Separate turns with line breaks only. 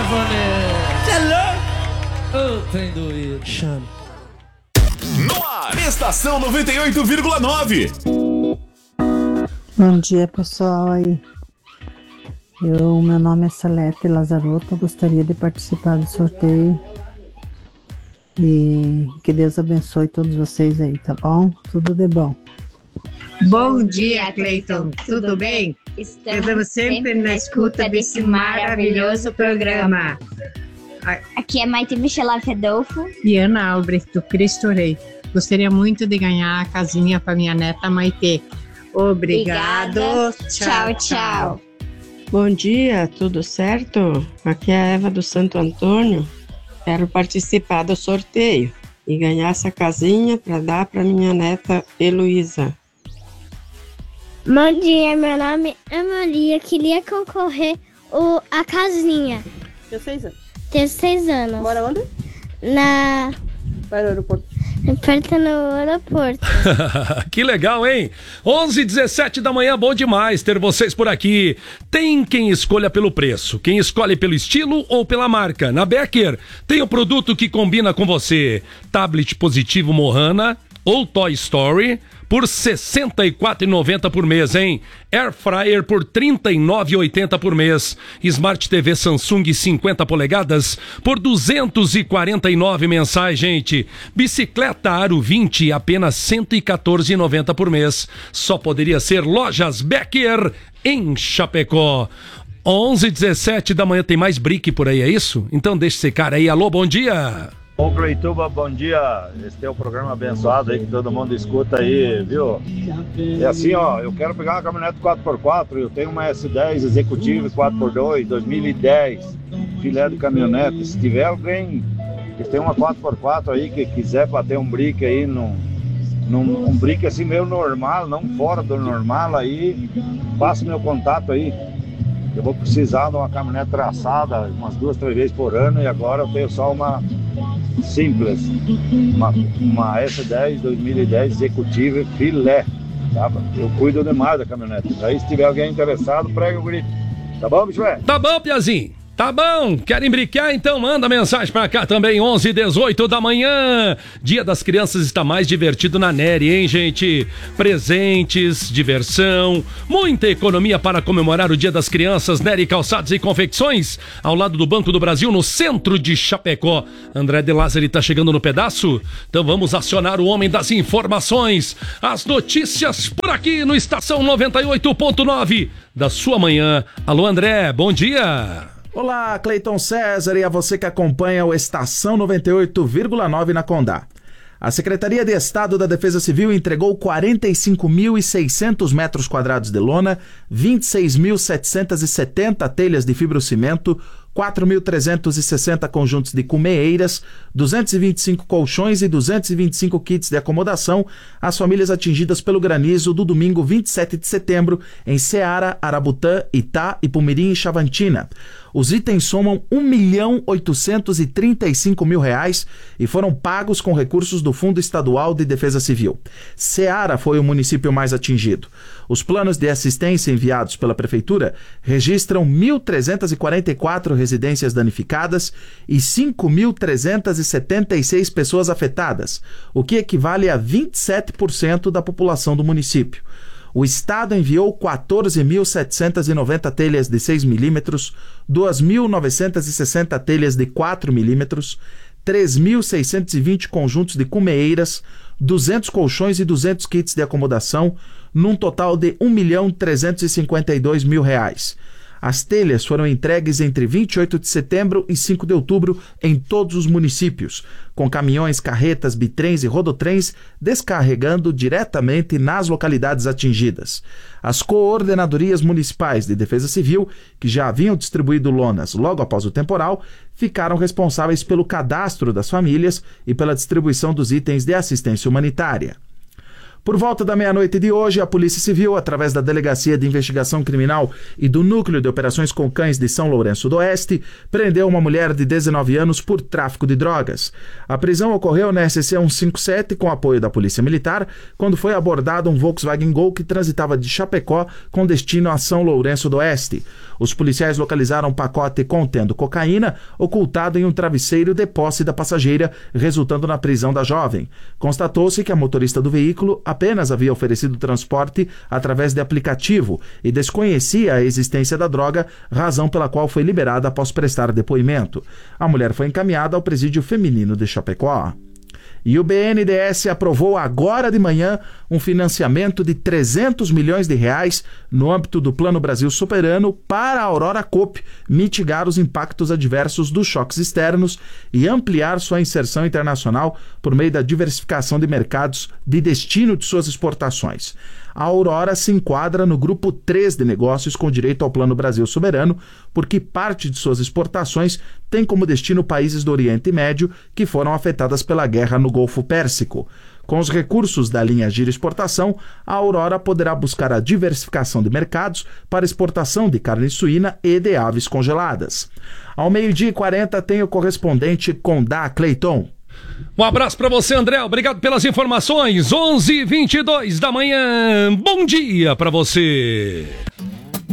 Vanessa.
Você é louco?
Ô, trem doído.
Chama.
No ar, Estação 98,9.
Bom dia, pessoal aí. Meu nome é Salete Lazarotto, gostaria de participar do sorteio. E que Deus abençoe todos vocês aí, tá bom? Tudo de bom.
Bom dia, Cleiton. Tudo bem? Estamos sempre na escuta desse maravilhoso programa.
Aqui é Maite Michelaf Adolfo
E Ana Albrecht, do Cristo Rei. Gostaria muito de ganhar a casinha para minha neta Maite. Obrigado.
Tchau.
Bom dia, tudo certo? Aqui é a Eva do Santo Antônio. Quero participar do sorteio e ganhar essa casinha para dar para minha neta Heloísa.
Bom dia, meu nome é Maria. Queria concorrer a casinha.
Tenho 6 anos.
Tenho 6 anos.
Mora onde?
Vai no aeroporto. Perto no aeroporto.
Que legal, hein? 11h17 da manhã, bom demais ter vocês por aqui. Tem quem escolha pelo preço, quem escolhe pelo estilo ou pela marca. Na Becker tem o produto que combina com você. Tablet positivo Mohana ou Toy Story por R$ 64,90 por mês, hein? Air Fryer por R$ 39,80 por mês. Smart TV Samsung 50 polegadas por R$ 249 mensais, gente. Bicicleta Aro 20, apenas R$ 114,90 por mês. Só poderia ser Lojas Becker em Chapecó. 11h17 da manhã, tem mais brick por aí, é isso? Então deixa esse cara aí. Alô, bom dia!
Ô Cleituba, bom dia. Esse é o programa abençoado aí que todo mundo escuta aí, viu? E assim, ó, eu quero pegar uma caminhonete 4x4, eu tenho uma S10 Executive 4x2, 2010, filé de caminhonete. Se tiver alguém que tem uma 4x4 aí que quiser bater um brick aí, um brick assim meio normal, não fora do normal aí, passa meu contato aí. Eu vou precisar de uma caminhonete traçada umas 2, 3 vezes por ano e agora eu tenho só uma simples, uma S10 2010 Executive filé, tá? Eu cuido demais da caminhonete. Aí se tiver alguém interessado, prega o grito. Tá bom, bicho?
Tá bom, Piazinho. Tá bom, querem brincar? Então manda mensagem pra cá também, 11h18 da manhã. Dia das Crianças está mais divertido na Nery, hein, gente? Presentes, diversão, muita economia para comemorar o Dia das Crianças. Nery Calçados e Confecções, ao lado do Banco do Brasil, no centro de Chapecó. André de Lázari tá chegando no pedaço? Então vamos acionar o homem das informações. As notícias por aqui no Estação 98.9 da sua manhã. Alô, André, bom dia!
Olá, Cleiton César e a você que acompanha o Estação 98,9 na Condá. A Secretaria de Estado da Defesa Civil entregou 45.600 metros quadrados de lona, 26.770 telhas de fibrocimento, 4.360 conjuntos de cumeeiras, 225 colchões e 225 kits de acomodação às famílias atingidas pelo granizo do domingo 27 de setembro em Ceará, Arabutã, Itá, Ipumirim e Chavantina. Os itens somam R$1.835.000 e foram pagos com recursos do Fundo Estadual de Defesa Civil. Ceará foi o município mais atingido. Os planos de assistência enviados pela Prefeitura registram 1.344 residências danificadas e 5.376 pessoas afetadas, o que equivale a 27% da população do município. O Estado enviou 14.790 telhas de 6 milímetros, 2.960 telhas de 4 milímetros, 3.620 conjuntos de cumeeiras, 200 colchões e 200 kits de acomodação, num total de R$1.352.000. As telhas foram entregues entre 28 de setembro e 5 de outubro em todos os municípios, com caminhões, carretas, bitrens e rodotrens descarregando diretamente nas localidades atingidas. As coordenadorias municipais de defesa civil, que já haviam distribuído lonas logo após o temporal, ficaram responsáveis pelo cadastro das famílias e pela distribuição dos itens de assistência humanitária. Por volta da meia-noite de hoje, a Polícia Civil, através da Delegacia de Investigação Criminal e do Núcleo de Operações com Cães de São Lourenço do Oeste, prendeu uma mulher de 19 anos por tráfico de drogas. A prisão ocorreu na SC 157 com apoio da Polícia Militar, quando foi abordado um Volkswagen Gol que transitava de Chapecó com destino a São Lourenço do Oeste. Os policiais localizaram um pacote contendo cocaína ocultado em um travesseiro de posse da passageira, resultando na prisão da jovem. Constatou-se que a motorista do veículo apenas havia oferecido transporte através de aplicativo e desconhecia a existência da droga, razão pela qual foi liberada após prestar depoimento. A mulher foi encaminhada ao presídio feminino de Chapecó. E o BNDES aprovou agora de manhã um financiamento de 300 milhões de reais no âmbito do Plano Brasil Soberano para a Aurora Coop mitigar os impactos adversos dos choques externos e ampliar sua inserção internacional por meio da diversificação de mercados de destino de suas exportações. A Aurora se enquadra no grupo 3 de negócios com direito ao Plano Brasil Soberano, porque parte de suas exportações tem como destino países do Oriente Médio que foram afetadas pela guerra no Golfo Pérsico. Com os recursos da linha Giro Exportação, a Aurora poderá buscar a diversificação de mercados para exportação de carne suína e de aves congeladas. Ao 12h40 tem o correspondente Condá Cleiton.
Um abraço para você, André. Obrigado pelas informações. 11h22 da manhã. Bom dia para você.